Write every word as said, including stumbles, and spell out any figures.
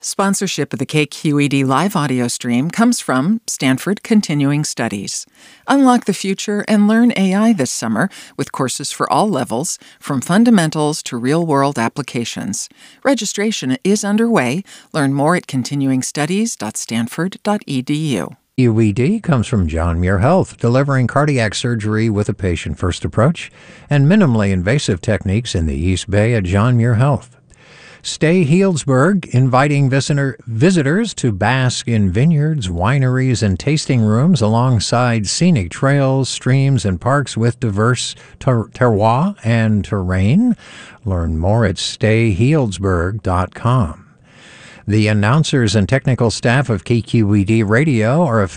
Sponsorship of the K Q E D live audio stream comes from Stanford Continuing Studies. Unlock the future and learn A I this summer with courses for all levels, from fundamentals to real-world applications. Registration is underway. Learn more at continuing studies dot stanford dot e d u. Q E D comes from John Muir Health, delivering cardiac surgery with a patient-first approach and minimally invasive techniques in the East Bay at John Muir Health. Stay Healdsburg, inviting visitor, visitors to bask in vineyards, wineries, and tasting rooms alongside scenic trails, streams, and parks with diverse ter- terroir and terrain. Learn more at stay healdsburg dot com. The announcers and technical staff of K Q E D Radio are